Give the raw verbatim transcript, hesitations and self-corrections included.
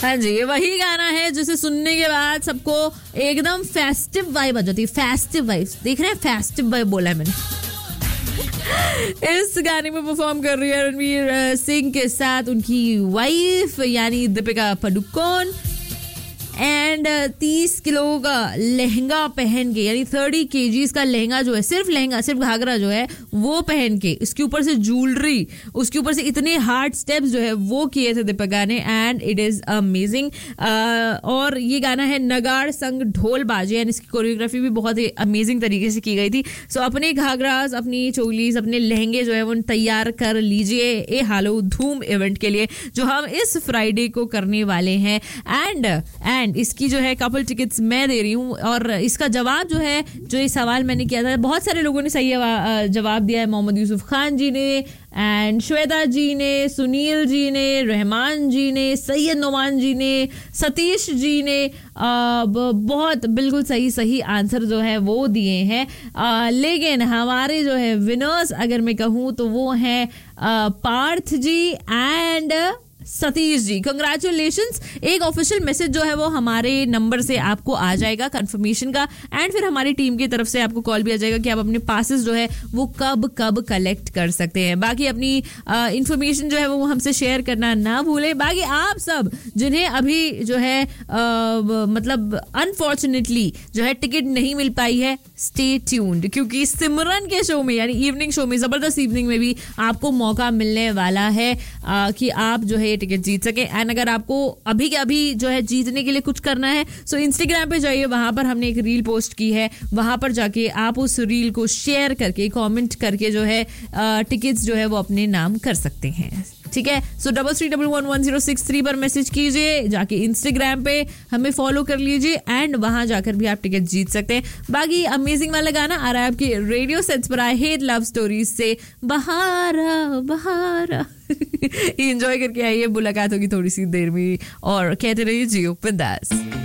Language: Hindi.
हाँ जी, ये वही गाना है जिसे सुनने के बाद सबको एकदम फेस्टिव वाइब आ जाती है. फेस्टिव वाइब, देख रहे हैं, फेस्टिव वाइब बोला है मैंने. इस गाने में परफॉर्म कर रही है रणवीर सिंह के साथ उनकी वाइफ यानी दीपिका पादुकोण. एंड तीस किलो का लहंगा पहन के, यानी थर्टी केजीज का लहंगा जो है, सिर्फ लहंगा, सिर्फ घाघरा जो है वो पहन के, इसके ऊपर से ज्वेलरी, उसके ऊपर से इतने हार्ड स्टेप्स जो है वो किए थे दीपिका ने. And it is amazing. और ये गाना है नगाड़ संग ढोल बाजे, एंड इसकी कोरियोग्राफी भी बहुत ही अमेजिंग तरीके से की गई थी. सो so, अपने घाघरास, अपनी चोलीज, अपने लहंगे जो है वो तैयार कर लीजिए ए हालो धूम इवेंट के लिए जो हम इस फ्राइडे को करने वाले हैं. एंड एंड इसकी जो है कपल टिकट्स मैं दे रही हूँ. और इसका जवाब जो है, जो ये सवाल मैंने किया था, बहुत सारे लोगों ने सही जवाब दिया है. मोहम्मद यूसुफ खान जी ने, एंड श्वेता जी ने, सुनील जी ने, रहमान जी ने, सैयद नोमान जी ने, सतीश जी ने आ, बहुत बिल्कुल सही सही आंसर जो है वो दिए हैं. आ, लेकिन हमारे जो है विनर्स अगर मैं कहूँ तो वो हैं पार्थ जी एंड सतीश जी. कंग्रेचुलेशंस. एक ऑफिशियल मैसेज जो है वो हमारे नंबर से आपको आ जाएगा कंफर्मेशन का, एंड फिर हमारी टीम की तरफ से आपको कॉल भी आ जाएगा कि आप अपने पासेस जो है वो कब कब कलेक्ट कर सकते हैं. बाकी अपनी इंफॉर्मेशन जो है वो हमसे शेयर करना ना भूलें. बाकी आप सब जिन्हें अभी जो है आ, मतलब अनफॉर्चुनेटली जो है टिकट नहीं मिल पाई है, स्टे ट्यून्ड, क्योंकि सिमरन के शो में यानी इवनिंग शो में, जबरदस्त इवनिंग में भी आपको मौका मिलने वाला है आ, कि आप जो है ये टिकट जीत सके. एंड अगर आपको अभी के अभी जो है जीतने के लिए कुछ करना है, सो इंस्टाग्राम पे जाइए, वहां पर हमने एक रील पोस्ट की है, वहां पर जाके आप उस रील को शेयर करके, कमेंट करके जो है टिकट्स जो है वो अपने नाम कर सकते हैं. ठीक है. सो double three double one one zero six three पर मैसेज कीजिए, जाके इंस्टाग्राम पे हमें फॉलो कर लीजिए, एंड वहां जाकर भी आप टिकट जीत सकते हैं. बाकी अमेजिंग वाला गाना आ रहा है आपके रेडियो सेट्स पर, आई हेट लव स्टोरीज से बहारा बहारा. एंजॉय करके आइए. मुलाकात होगी थोड़ी सी देर में, और कहते रहिए जियो बिंदास.